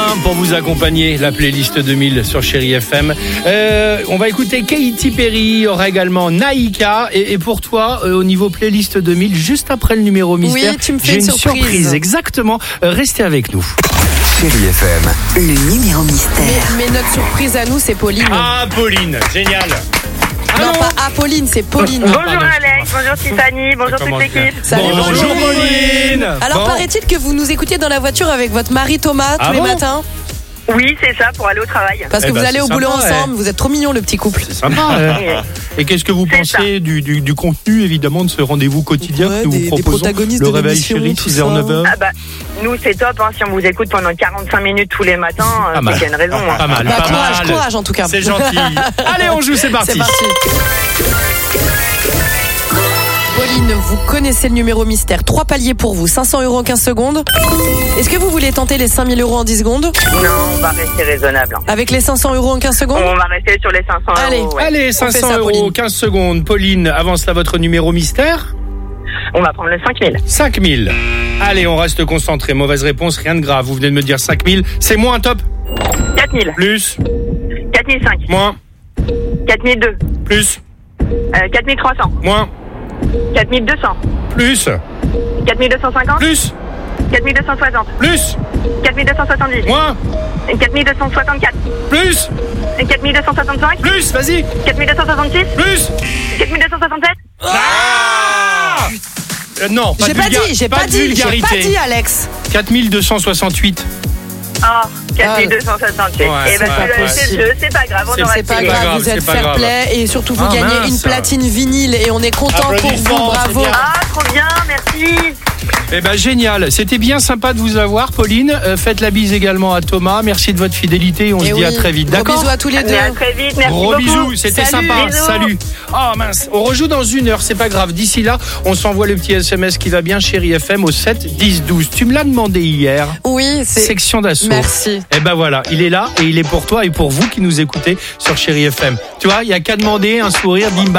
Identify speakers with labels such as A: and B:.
A: pour vous accompagner, la playlist 2000 sur Chérie FM. On va écouter Katy Perry, il y aura également Naïka. Et pour toi, au niveau playlist 2000, juste après le numéro mystère,
B: oui, tu me fais
A: j'ai une
B: surprise.
A: Exactement. Restez avec nous.
C: Chérie FM.
D: Le numéro mystère.
B: Mais notre surprise à nous, c'est Pauline.
A: Ah, Pauline, génial.
B: Non, pas Apolline, c'est Pauline.
E: Bonjour Alex, bonjour Tiffany, bonjour toute l'équipe.
B: Salut,
A: Bonjour Pauline.
B: Alors, paraît-il que vous nous écoutez dans la voiture avec votre mari Thomas tous les matins?
E: Oui, c'est ça, pour aller au travail.
B: Parce que vous allez au boulot ensemble, vous êtes trop mignons le petit couple.
A: C'est sympa. Et qu'est-ce que vous pensez du contenu, évidemment, de ce rendez-vous quotidien que nous vous proposons, le réveil chéri, 6h-9h?
E: Ah bah, nous c'est top, hein, si on vous écoute pendant 45 minutes tous les matins, c'est qu'il y a une raison. Hein.
A: Pas mal,
B: Bah,
A: pas mal.
B: courage en tout cas.
A: C'est gentil. Allez, on joue, c'est parti.
B: C'est parti. Pauline, vous connaissez le numéro mystère. 3 paliers pour vous, 500 € en 15 secondes. Est-ce que vous voulez tenter les 5000 € en 10 secondes?
E: Non, on va rester raisonnable. Hein.
B: Avec les 500 € en 15 secondes?
E: On va rester sur les 500 €.
B: Allez.
E: Ouais.
A: Allez, 500
B: ça,
A: €,
B: Pauline.
A: 15 secondes. Pauline, avance là votre numéro mystère.
E: On va prendre le 5000.
A: 5000. Allez, on reste concentré. Mauvaise réponse, rien de grave. Vous venez de me dire 5000. C'est moins, top.
E: 4000.
A: Plus.
E: 4005.
A: Moins.
E: 4002.
A: Plus.
E: 4300.
A: Moins.
E: 4200.
A: Plus.
E: 4250.
A: Plus.
E: 4260.
A: Plus.
E: 4270.
A: Moins.
E: 4264.
A: Plus.
E: 4265.
A: Plus. Vas-y.
E: 4266.
A: Plus.
E: 4267.
A: Ah non, pas
B: J'ai
A: de
B: pas dit,
A: vulgarité.
B: Alex.
A: 4268.
E: Ah, 4268.
A: Ouais,
E: Et ben,
A: c'est pas
E: c'est pas grave, on aura
B: C'est pas
E: essayé.
B: grave, vous
A: c'est
B: êtes
A: pas
B: fair
A: grave.
B: play et surtout vous gagnez
A: mince.
B: une platine vinyle et on est content pour vous,
A: Applaudissements,
B: bravo.
A: c'est bien.
E: Ah, trop bien, merci.
A: Eh ben génial, c'était bien sympa de vous avoir, Pauline. Faites la bise également à Thomas. Merci de votre fidélité et on se dit à très vite.
B: Gros
A: D'accord.
B: bisous à tous les deux.
E: Mais à très vite, merci
A: Gros
E: beaucoup.
A: bisous, c'était
B: Salut,
A: sympa.
E: bisous.
A: Salut. Oh mince, on rejoue dans 1 heure, c'est pas grave. D'ici là, on s'envoie le petit SMS qui va bien, Chérie FM au 7 10 12. Tu me l'as demandé hier.
B: Oui, c'est.
A: Section d'assaut.
B: Merci.
A: Et ben voilà, il est là et il est pour toi et pour vous qui nous écoutez sur Chérie FM. Tu vois, il y a qu'à demander un sourire, bim bam.